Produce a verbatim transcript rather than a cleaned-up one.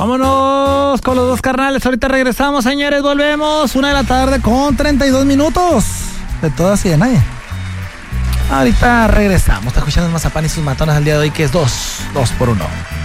Vámonos con los dos carnales. Ahorita regresamos, señores. Volvemos. Una de la tarde con treinta y dos minutos. De todas y de nadie. Ahorita regresamos. Está escuchando el Mazapán y sus matones al día de hoy, que es dos. Dos por uno.